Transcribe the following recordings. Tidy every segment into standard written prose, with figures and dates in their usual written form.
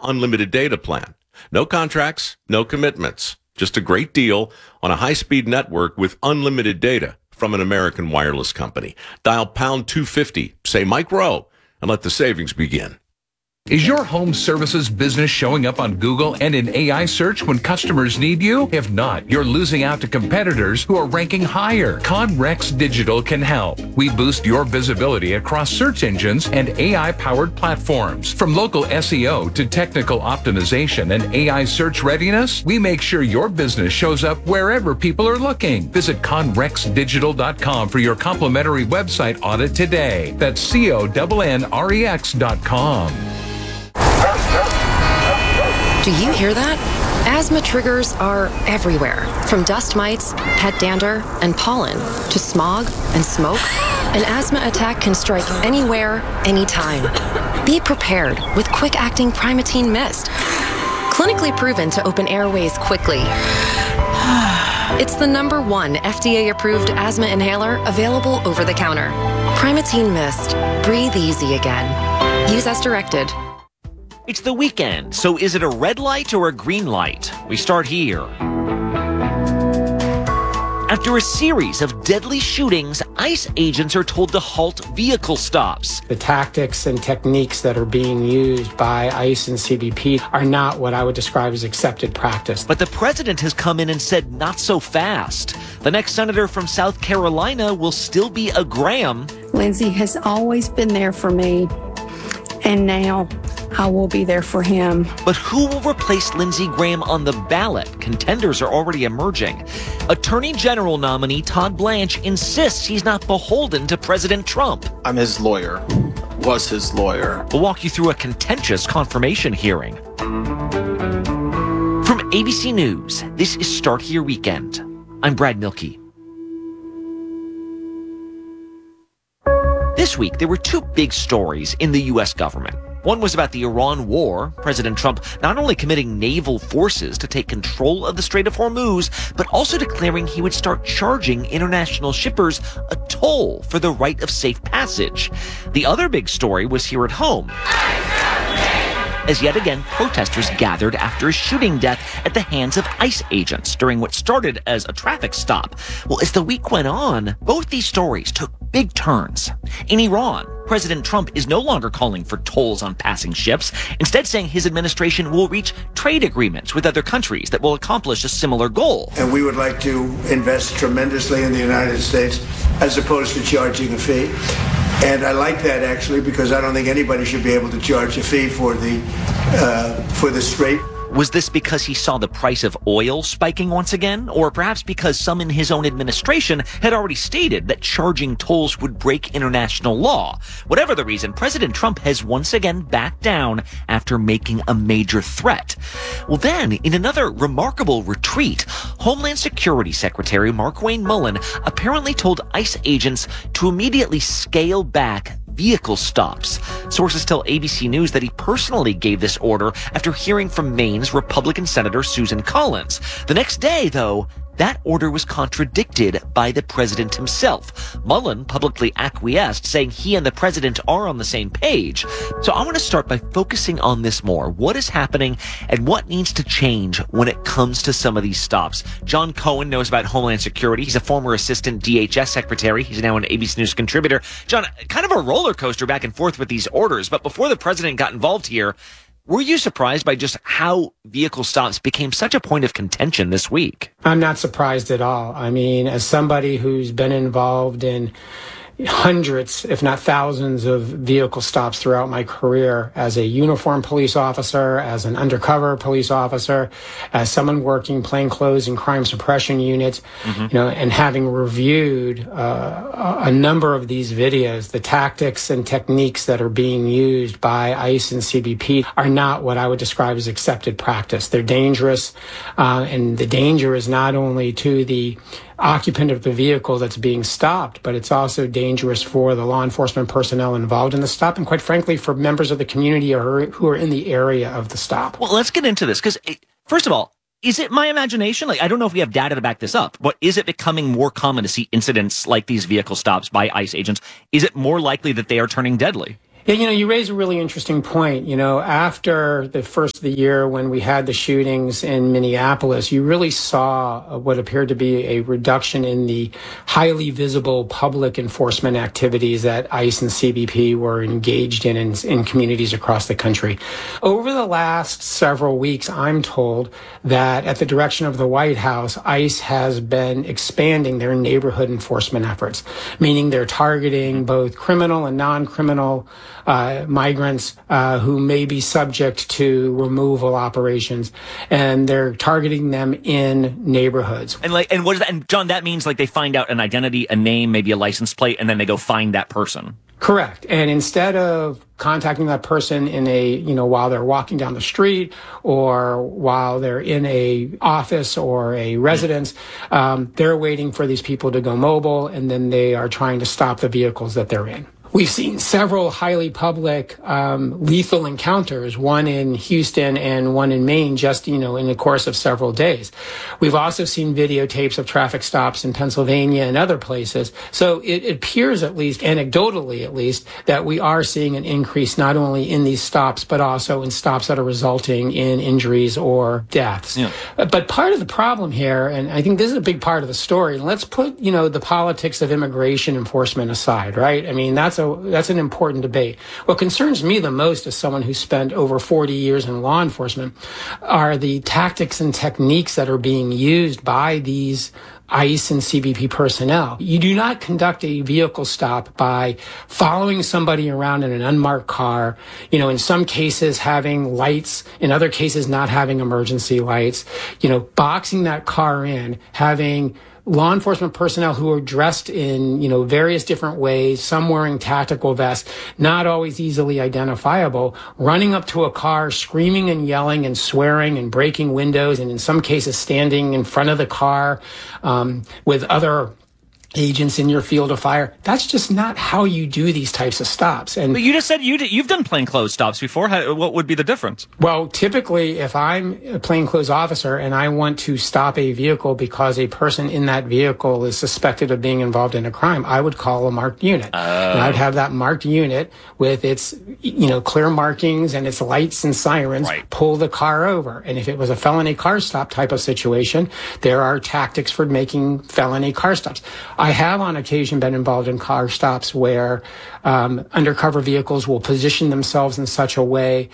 unlimited data plan. No contracts, no commitments. Just a great deal on a high-speed network with unlimited data from an American wireless company. Dial pound 250, say Mike Rowe, and let the savings begin. Is your home services business showing up on Google and in AI search when customers need you? If not, you're losing out to competitors who are ranking higher. Conrex Digital can help. We boost your visibility across search engines and AI-powered platforms. From local SEO to technical optimization and AI search readiness, we make sure your business shows up wherever people are looking. Visit conrexdigital.com for your complimentary website audit today. That's CONNREX.com. Do you hear that? Asthma triggers are everywhere, from dust mites, pet dander, and pollen, to smog and smoke. An asthma attack can strike anywhere, anytime. Be prepared with quick-acting Primatene Mist. Clinically proven to open airways quickly. It's the #1 FDA-approved asthma inhaler available over the counter. Primatene Mist. Breathe easy again. Use as directed. It's the weekend, so is it a red light or a green light? We start here. After a series of deadly shootings, ICE agents are told to halt vehicle stops. The tactics and techniques that are being used by ICE and CBP are not what I would describe as accepted practice. But the president has come in and said not so fast. The next senator from South Carolina will still be a Graham. Lindsey has always been there for me, and now I will be there for him. But who will replace Lindsey Graham on the ballot? Contenders are already emerging. Attorney General nominee Todd Blanche insists he's not beholden to President Trump. I'm his lawyer, was his lawyer. We'll walk you through a contentious confirmation hearing. From ABC News, this is Start Here Weekend. I'm Brad Milkey. This week, there were two big stories in the U.S. government. One was about the Iran war, President Trump not only committing naval forces to take control of the Strait of Hormuz, but also declaring he would start charging international shippers a toll for the right of safe passage. The other big story was here at home, as yet again protesters gathered after a shooting death at the hands of ICE agents during what started as a traffic stop. Well, as the week went on, both these stories took big turns. In Iran, President Trump is no longer calling for tolls on passing ships, instead saying his administration will reach trade agreements with other countries that will accomplish a similar goal. And we would like to invest tremendously in the United States as opposed to charging a fee. And I like that, actually, because I don't think anybody should be able to charge a fee for the Strait. Was this because he saw the price of oil spiking once again? Or perhaps because some in his own administration had already stated that charging tolls would break international law? Whatever the reason, President Trump has once again backed down after making a major threat. Well, then, in another remarkable retreat, Homeland Security Secretary Markwayne Mullin apparently told ICE agents to immediately scale back vehicle stops. Sources tell ABC News that he personally gave this order after hearing from Maine's Republican Senator Susan Collins. The next day, though, that order was contradicted by the president himself. Mullin publicly acquiesced, saying he and the president are on the same page. So I want to start by focusing on this more. What is happening and what needs to change when it comes to some of these stops? John Cohen knows about Homeland Security. He's a former assistant DHS secretary. He's now an ABC News contributor. John, kind of a roller coaster back and forth with these orders. But before the president got involved here, were you surprised by just how vehicle stops became such a point of contention this week? I'm not surprised at all. I mean, as somebody who's been involved in hundreds, if not thousands, of vehicle stops throughout my career as a uniformed police officer, as an undercover police officer, as someone working plainclothes and crime suppression units, and having reviewed a number of these videos, the tactics and techniques that are being used by ICE and CBP are not what I would describe as accepted practice. They're dangerous, and the danger is not only to the occupant of the vehicle that's being stopped, but it's also dangerous for the law enforcement personnel involved in the stop, and quite frankly, for members of the community who are in the area of the stop. Well, let's get into this, because first of all, is it my imagination? I don't know if we have data to back this up, but is it becoming more common to see incidents like these vehicle stops by ICE agents? Is it more likely that they are turning deadly? Yeah, you raise a really interesting point. After the first of the year when we had the shootings in Minneapolis, you really saw what appeared to be a reduction in the highly visible public enforcement activities that ICE and CBP were engaged in communities across the country. Over the last several weeks, I'm told that at the direction of the White House, ICE has been expanding their neighborhood enforcement efforts, meaning they're targeting both criminal and non-criminal migrants who may be subject to removal operations, and they're targeting them in neighborhoods. And what is that? And John, that means they find out an identity, a name, maybe a license plate, and then they go find that person. Correct. And instead of contacting that person while they're walking down the street or while they're in a office or a residence, they're waiting for these people to go mobile, and then they are trying to stop the vehicles that they're in. We've seen several highly public lethal encounters, one in Houston and one in Maine, just, in the course of several days. We've also seen videotapes of traffic stops in Pennsylvania and other places. So it appears, at least anecdotally at least, that we are seeing an increase not only in these stops, but also in stops that are resulting in injuries or deaths. Yeah. But part of the problem here, and I think this is a big part of the story, and let's put, the politics of immigration enforcement aside, right? I mean, that's an important debate. What concerns me the most as someone who spent over 40 years in law enforcement are the tactics and techniques that are being used by these ICE and CBP personnel. You do not conduct a vehicle stop by following somebody around in an unmarked car, in some cases having lights, in other cases not having emergency lights, boxing that car in, having law enforcement personnel who are dressed in, various different ways, some wearing tactical vests, not always easily identifiable, running up to a car, screaming and yelling and swearing and breaking windows, and in some cases standing in front of the car with other agents in your field of fire. That's just not how you do these types of stops. And but you just said you've done plainclothes stops before. What would be the difference? Well, typically, if I'm a plainclothes officer and I want to stop a vehicle because a person in that vehicle is suspected of being involved in a crime, I would call a marked unit. And I'd have that marked unit with its, clear markings and its lights and sirens pull the car over. And if it was a felony car stop type of situation, there are tactics for making felony car stops. I have on occasion been involved in car stops where undercover vehicles will position themselves in such a way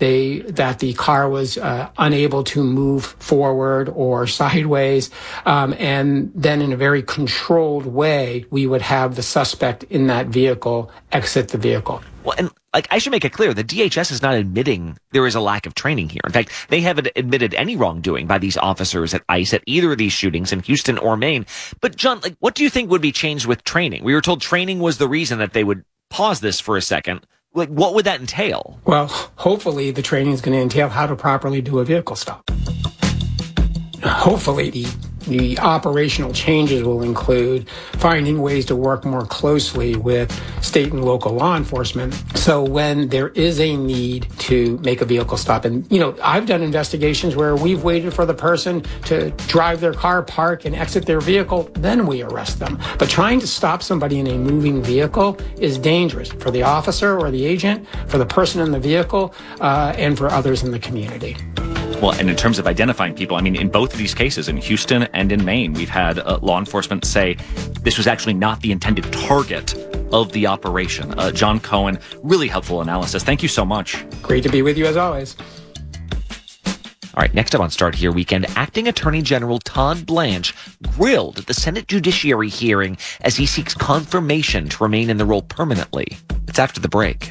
that the car was unable to move forward or sideways, and then in a very controlled way, we would have the suspect in that vehicle exit the vehicle. Well, and I should make it clear, the DHS is not admitting there is a lack of training here. In fact, they haven't admitted any wrongdoing by these officers at ICE at either of these shootings in Houston or Maine. But John, what do you think would be changed with training? We were told training was the reason that they would pause this for a second. What would that entail? Well, hopefully the training is going to entail how to properly do a vehicle stop. Hopefully the operational changes will include finding ways to work more closely with state and local law enforcement. So when there is a need to make a vehicle stop, and, I've done investigations where we've waited for the person to drive their car, park, and exit their vehicle, then we arrest them. But trying to stop somebody in a moving vehicle is dangerous for the officer or the agent, for the person in the vehicle, and for others in the community. Well, and in terms of identifying people, in both of these cases, in Houston and in Maine, we've had law enforcement say this was actually not the intended target of the operation. John Cohen, really helpful analysis. Thank you so much. Great to be with you as always. All right, next up on Start Here Weekend, Acting Attorney General Todd Blanche grilled at the Senate Judiciary hearing as he seeks confirmation to remain in the role permanently. It's after the break.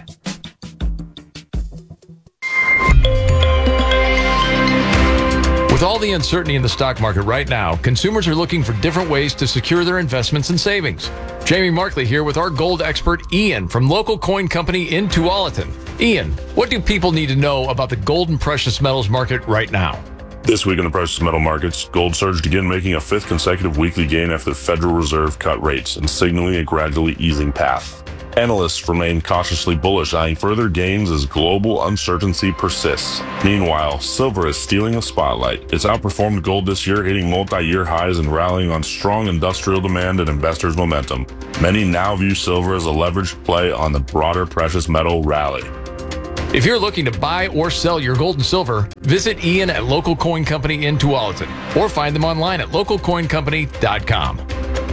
With all the uncertainty in the stock market right now, consumers are looking for different ways to secure their investments and savings. Jamie Markley here with our gold expert, Ian, from local coin company in Tualatin. Ian, what do people need to know about the gold and precious metals market right now? This week in the precious metal markets, gold surged again, making a fifth consecutive weekly gain after the Federal Reserve cut rates and signaling a gradually easing path. Analysts remain cautiously bullish, eyeing further gains as global uncertainty persists. Meanwhile, silver is stealing a spotlight. It's outperformed gold this year, hitting multi-year highs and rallying on strong industrial demand and investors' momentum. Many now view silver as a leveraged play on the broader precious metal rally. If you're looking to buy or sell your gold and silver, visit Ian at Local Coin Company in Tualatin or find them online at localcoincompany.com.